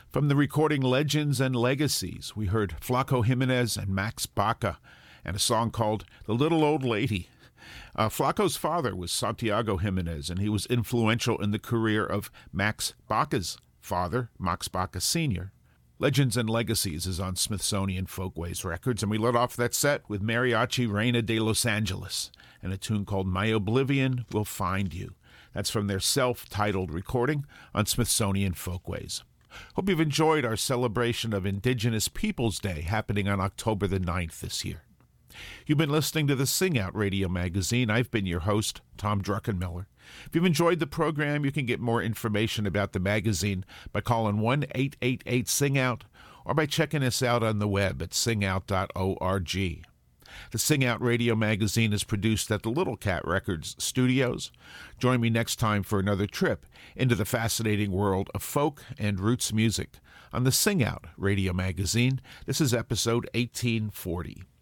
From the recording Legends and Legacies, we heard Flaco Jimenez and Max Baca and a song called The Little Old Lady. Flaco's father was Santiago Jimenez, and he was influential in the career of Max Baca's father, Max Baca Sr. Legends and Legacies is on Smithsonian Folkways Records, and we let off that set with Mariachi Reina de Los Angeles and a tune called My Oblivion Will Find You. That's from their self-titled recording on Smithsonian Folkways. Hope you've enjoyed our celebration of Indigenous Peoples Day happening on October the 9th this year. You've been listening to the Sing Out Radio Magazine. I've been your host, Tom Druckenmiller. If you've enjoyed the program, you can get more information about the magazine by calling 1-888-SING-OUT or by checking us out on the web at singout.org. The Sing Out Radio Magazine is produced at the Little Cat Records studios. Join me next time for another trip into the fascinating world of folk and roots music on the Sing Out Radio Magazine. This is episode 1840.